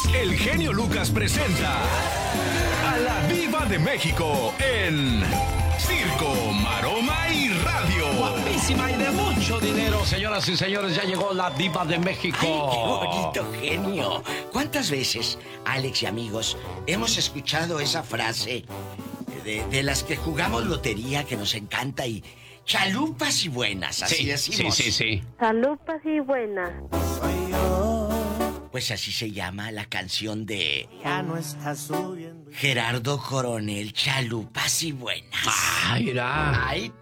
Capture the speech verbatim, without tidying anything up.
el genio Lucas presenta a la Diva de México en Circo, Maroma y Radio. Guapísima y de mucho dinero, señoras y señores, ya llegó la Diva de México. ¡Ay, qué bonito, genio! ¿Cuántas veces, Alex y amigos, hemos escuchado esa frase de, de las que jugamos lotería que nos encanta y chalupas y buenas, así Sí, decimos? sí, sí, sí. Chalupas y buenas. Pues así se llama la canción de Ya no está subiendo. Gerardo Coronel, Chalupas y buenas. Ay, mira. Ay,